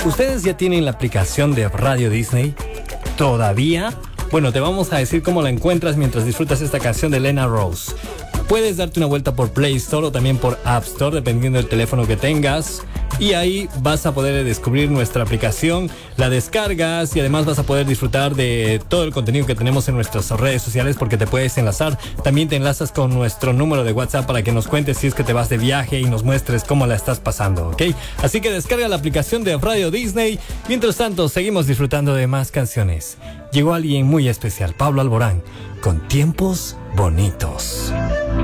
¿Ustedes ya tienen la aplicación de Radio Disney? ¿Todavía? Bueno, te vamos a decir cómo la encuentras mientras disfrutas esta canción de Lena Rose. Puedes darte una vuelta por Play Store o también por App Store, dependiendo del teléfono que tengas. Y ahí vas a poder descubrir nuestra aplicación, la descargas y además vas a poder disfrutar de todo el contenido que tenemos en nuestras redes sociales porque te puedes enlazar. También te enlazas con nuestro número de WhatsApp para que nos cuentes si es que te vas de viaje y nos muestres cómo la estás pasando, ¿ok? Así que descarga la aplicación de Radio Disney. Mientras tanto, seguimos disfrutando de más canciones. Llegó alguien muy especial, Pablo Alborán, con Tiempos Bonitos.